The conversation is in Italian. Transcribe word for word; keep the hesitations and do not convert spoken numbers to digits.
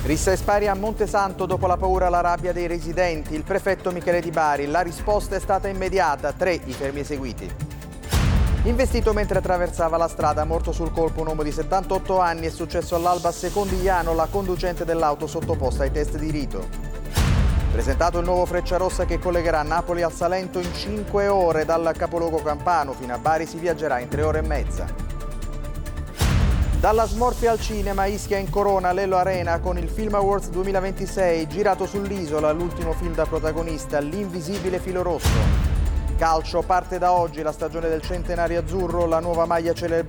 Rissa e spari a Montesanto dopo la paura e la rabbia dei residenti. Il prefetto Michele Di Bari, la risposta è stata immediata, tre i fermi eseguiti. Investito mentre attraversava la strada, morto sul colpo un uomo di settantotto anni, è successo all'alba a Secondigliano, la conducente dell'auto sottoposta ai test di rito. Presentato il nuovo Frecciarossa che collegherà Napoli al Salento in cinque ore, dal capoluogo campano fino a Bari si viaggerà in tre ore e mezza. Dalla smorfia al cinema, Ischia in Corona, Lello Arena con il Film Awards duemilaventisei, girato sull'isola, l'ultimo film da protagonista, L'invisibile filo rosso. Calcio, parte da oggi la stagione del centenario azzurro, la nuova maglia celebra